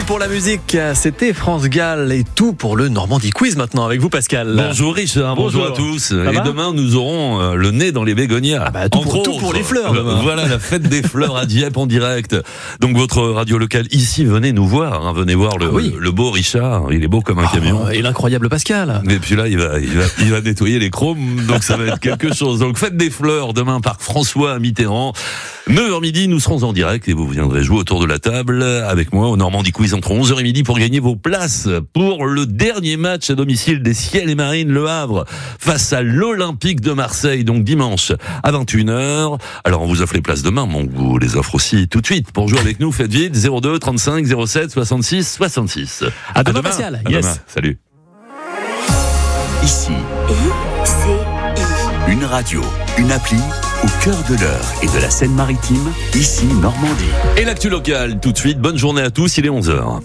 pour la musique, c'était France Gall et tout pour le Normandie Quiz maintenant avec vous Pascal. Bonjour Richard, bonjour à tous. Et demain nous aurons le nez dans les bégonias. Tout pour les fleurs demain. Voilà la fête des fleurs à Dieppe en direct. Donc votre radio locale ici, venez nous voir, venez voir le beau Richard, il est beau comme un camion. Et l'incroyable Pascal. Et puis là il va nettoyer les chromes, donc ça va être quelque chose. Donc fête des fleurs demain par François Mitterrand. 9h midi, nous serons en direct et vous viendrez jouer autour de la table avec moi au Normandie Quiz entre 11h et midi pour gagner vos places pour le dernier match à domicile des Ciels et Marines Le Havre face à l'Olympique de Marseille, donc dimanche à 21h. Alors on vous offre les places demain, mais on vous les offre aussi tout de suite. Pour jouer avec nous, faites vite, 02 35 07 66 66. À demain Pascal. À demain. Salut. Ici, une radio, une appli au cœur de l'Eure et de la Seine-Maritime, ici Normandie. Et l'actu locale, tout de suite, bonne journée à tous, il est 11h.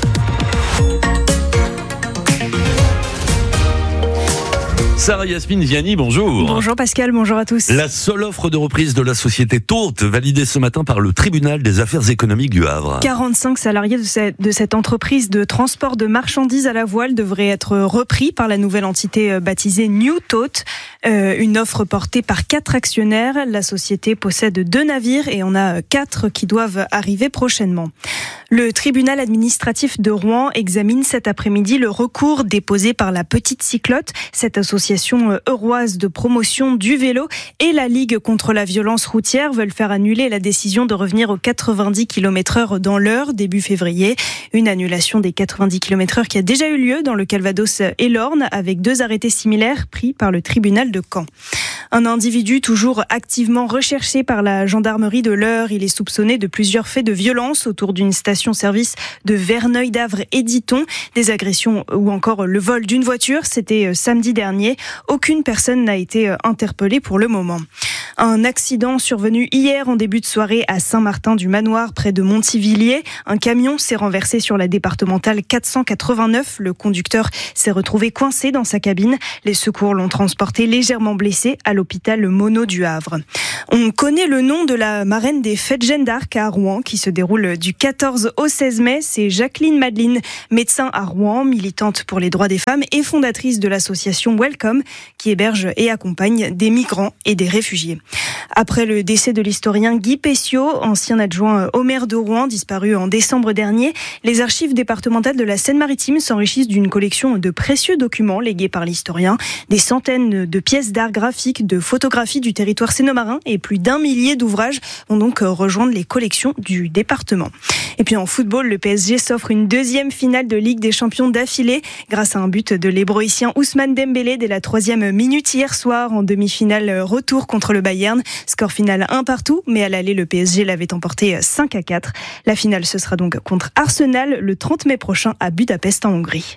Sarah Yasmine Vianney, bonjour. Bonjour Pascal, bonjour à tous. La seule offre de reprise de la société Tôte, validée ce matin par le tribunal des affaires économiques du Havre. 45 salariés de cette entreprise de transport de marchandises à la voile devraient être repris par la nouvelle entité baptisée New Tôte. Une offre portée par 4 actionnaires. La société possède 2 navires et on a 4 qui doivent arriver prochainement. Le tribunal administratif de Rouen examine cet après-midi le recours déposé par la Petite Cyclotte, cette association euroise de promotion du vélo, et la Ligue contre la violence routière veulent faire annuler la décision de revenir aux 90 km/h dans l'Eure début février. Une annulation des 90 km/h qui a déjà eu lieu dans le Calvados et l'Orne avec 2 arrêtés similaires pris par le tribunal de Caen. Un individu toujours activement recherché par la gendarmerie de l'Eure. Il est soupçonné de plusieurs faits de violence autour d'une station-service de Verneuil-d'Avre et Diton. Des agressions ou encore le vol d'une voiture. C'était samedi dernier. Aucune personne n'a été interpellée pour le moment. Un accident survenu hier en début de soirée à Saint-Martin-du-Manoir, près de Montivilliers. Un camion s'est renversé sur la départementale 489. Le conducteur s'est retrouvé coincé dans sa cabine. Les secours l'ont transporté légèrement blessé à l'hôpital Monod du Havre. On connaît le nom de la marraine des fêtes Jeanne d'Arc à Rouen qui se déroule du 14 au 16 mai. C'est Jacqueline Madeline, médecin à Rouen, militante pour les droits des femmes et fondatrice de l'association Welcome qui héberge et accompagne des migrants et des réfugiés. Après le décès de l'historien Guy Pessiot, ancien adjoint au maire de Rouen, disparu en décembre dernier, les archives départementales de la Seine-Maritime s'enrichissent d'une collection de précieux documents légués par l'historien. Des centaines de pièces d'art graphique, de photographies du territoire sénomarin et plus d'1 millier d'ouvrages vont donc rejoindre les collections du département. Et puis en football, le PSG s'offre une 2e finale de Ligue des Champions d'affilée grâce à un but de l'hébroïcien Ousmane Dembélé dès la 3e minute hier soir en demi-finale retour contre le Bayern. Score final 1-1, mais à l'aller, le PSG l'avait emporté 5-4. La finale, ce sera donc contre Arsenal le 30 mai prochain à Budapest en Hongrie.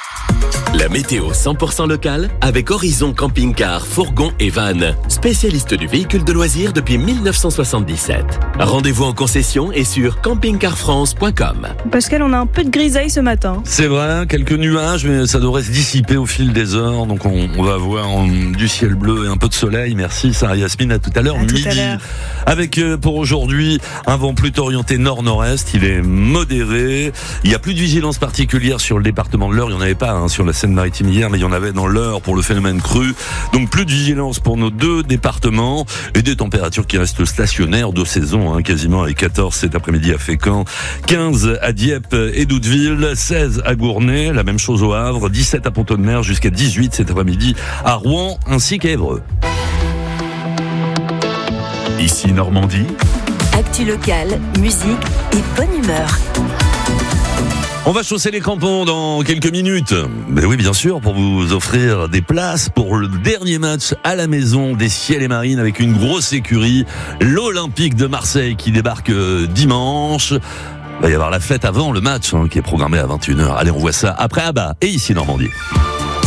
La météo 100% locale avec Horizon Camping-Car, Fourgon et Van. Spécialiste du véhicule de loisirs depuis 1977. Rendez-vous en concession et sur campingcarfrance.com. Pascal, on a un peu de grisaille ce matin. C'est vrai, quelques nuages, mais ça devrait se dissiper au fil des heures. Donc on va avoir du ciel bleu et un peu de soleil. Merci Sarah Yasmine, à tout à l'heure, midi. Avec pour aujourd'hui un vent plutôt orienté nord-nord-est. Il est modéré. Il n'y a plus de vigilance particulière sur le département de l'Eure. Il n'y en avait pas sur la Seine-Maritime hier, mais il y en avait dans l'Eure pour le phénomène crue. Donc plus de vigilance pour nos 2 départements et des températures qui restent stationnaires de saison, quasiment avec 14 cet après-midi à Fécamp, 15 à Dieppe et Doudeville, 16 à Gournay, la même chose au Havre, 17 à Pont-de-Mer, jusqu'à 18 cet après-midi à Rouen ainsi qu'à Évreux. Ici Normandie. Actu locale, musique et bonne humeur. On va chausser les crampons dans quelques minutes. Mais oui, bien sûr, pour vous offrir des places pour le dernier match à la maison des Ciels et Marines avec une grosse écurie, l'Olympique de Marseille qui débarque dimanche. Il va y avoir la fête avant le match qui est programmé à 21h. Allez, on voit ça après Abba et ici Normandie.